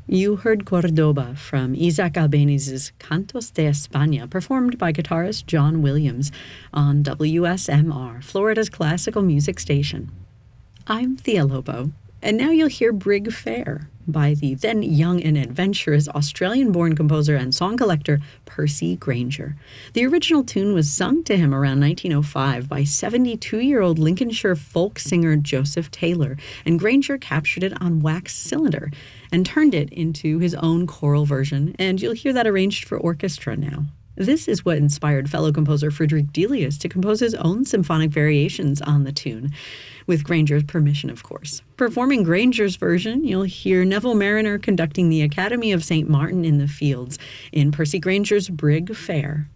You heard Cordoba from Isaac Albéniz's Cantos de España, performed by guitarist John Williams on WSMR, Florida's classical music station. I'm Thea Lobo, and now you'll hear Brig Fair by the then young and adventurous Australian-born composer and song collector Percy Grainger. The original tune was sung to him around 1905 by 72-year-old Lincolnshire folk singer Joseph Taylor, and Grainger captured it on wax cylinder and turned it into his own choral version, and you'll hear that arranged for orchestra now. This is what inspired fellow composer Friedrich Delius to compose his own symphonic variations on the tune, with Grainger's permission, of course. Performing Grainger's version, you'll hear Neville Marriner conducting the Academy of St. Martin in the Fields in Percy Grainger's Brig Fair.